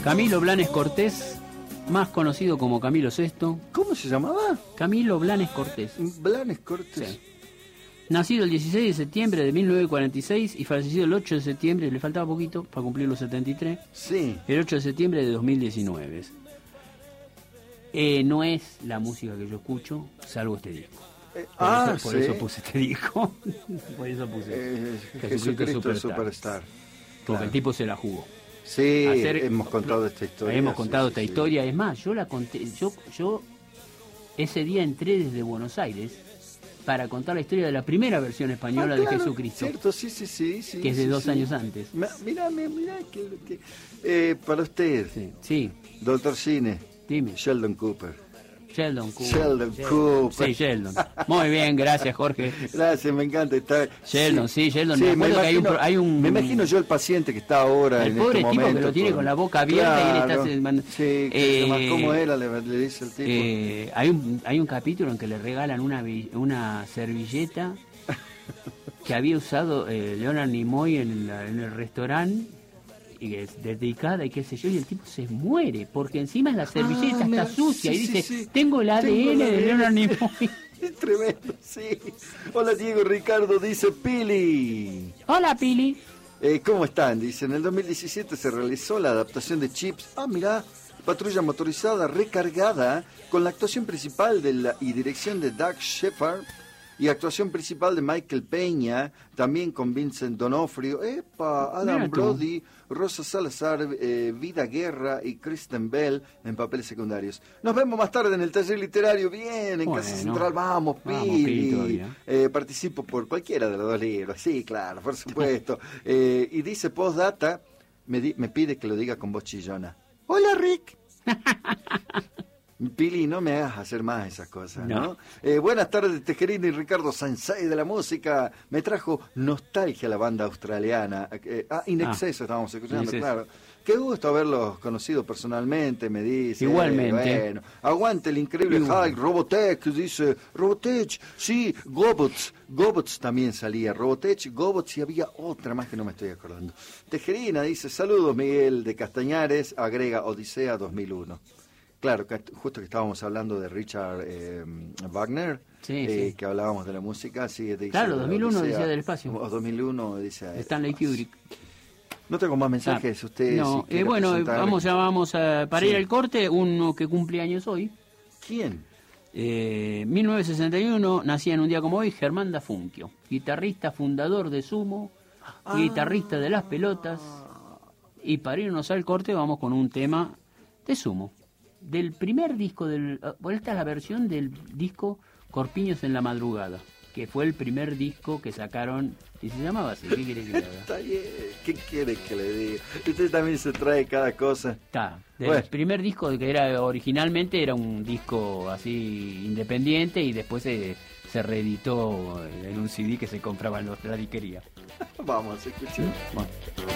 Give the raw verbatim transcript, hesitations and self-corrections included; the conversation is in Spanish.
Camilo Blanes Cortés, más conocido como Camilo sexto. ¿Cómo se llamaba? Camilo Blanes Cortés. Blanes Cortés. Sí. Nacido el dieciséis de septiembre de mil novecientos cuarenta y seis y fallecido el ocho de septiembre, le faltaba poquito para cumplir los setenta y tres. Sí. El ocho de septiembre de dos mil diecinueve. Eh, no es la música que yo escucho, salvo este disco. Eh, Por, ah, eso, por sí. eso puse este disco. Por eso puse Eh, Jesucristo, Jesucristo Superstar. Superstar. Porque Claro. el tipo se la jugó. Sí, Hacer- hemos contado esta historia. Hemos sí, contado sí, esta sí. historia. Es más, yo la conté. Yo, yo ese día entré desde Buenos Aires para contar la historia de la primera versión española Ah, claro, de Jesucristo, Cierto, sí, sí, sí, sí. que es de sí, dos sí. años antes. Ma- Mirá, mirá, mirá, que, que- eh, para usted, Sí, sí, doctor Cine, dime. Sheldon Cooper. Sheldon Cooper. Sheldon Cooper. Sí, Sheldon. Muy bien, gracias, Jorge. Gracias, me encanta estar. Sheldon, sí, Sheldon, me acuerdo que hay un pro- hay un- Me imagino yo el paciente que está ahora El en pobre este tipo momento. que lo tiene con- con la boca abierta y él está Claro. se- man- Sí, que Eh, además, ¿cómo era? Le, le dice el tipo. Eh, hay un hay un capítulo en que le regalan una vi- una servilleta que había usado eh, Leonard Nimoy en, la- en el restaurante y que es dedicada y qué sé yo, y el tipo se muere porque encima la servilleta Ah, mira, está sucia sí, y sí, dice sí. tengo el A D N Tengo el de A D N. Leonard Nimoy. Es tremendo, sí. Hola Diego Ricardo, dice Pili. Hola, Pili. Eh, ¿Cómo están? Dice, en el dos mil diecisiete se realizó la adaptación de Chips. Ah, mirá, patrulla motorizada recargada con la actuación principal de la, y dirección de Doug Shepard y actuación principal de Michael Peña, también con Vincent D'Onofrio, epa, Adam Mira tú. Brody, Rosa Salazar, eh, Vida Guerra y Kristen Bell en papeles secundarios. Nos vemos más tarde en el taller literario. Bien, en Bueno, Casa Central. Vamos, vamos, Pili, Pili. todavía. Eh, participo por cualquiera de los dos libros. Sí, claro, por supuesto. Eh, y dice postdata, me, di- me pide que lo diga con voz chillona. Hola, Rick. Pili, no me hagas hacer más esas cosas, ¿no? No. Eh, buenas tardes, Tejerina y Ricardo Sansei de la música. Me trajo nostalgia la banda australiana. Eh, ah, In Ah, Exceso estábamos escuchando, In Exceso. claro. Qué gusto haberlos conocido personalmente, me dice. Igualmente. Eh, bueno, aguante el increíble Igual. Hulk, Robotech, dice. Robotech, sí, Gobots. Gobots también salía. Robotech, Gobots y había otra más que no me estoy acordando. Tejerina dice, saludos Miguel de Castañares, agrega Odisea dos mil uno. Claro, que justo que estábamos hablando de Richard eh, Wagner, Sí, eh, sí. que hablábamos de la música, sí, dice Claro, de dos mil uno, Odisea, Odisea del espacio. O dos mil uno, dice. Stanley Kubrick. No tengo más mensajes, Ah, usted. no, si eh, quiere bueno, presentar- vamos ya vamos a, para Sí. ir al corte, uno que cumple años hoy. ¿Quién? Eh, mil novecientos sesenta y uno, nacía en un día como hoy Germán Dafunquio, guitarrista fundador de Sumo, Ah. guitarrista de Las Pelotas. Y para irnos al corte vamos con un tema de Sumo, del primer disco del... ah, bueno, esta es la versión del disco Corpiños en la Madrugada, que fue el primer disco que sacaron, y se llamaba así. ¿Qué quiere que le haga? Está bien, ¿qué quiere que le diga? Usted también se trae cada cosa. Está, del Bueno. primer disco que era originalmente era un disco así independiente y después se, se reeditó en un C D que se compraba en la disquería. Vamos a escuchar. Bueno.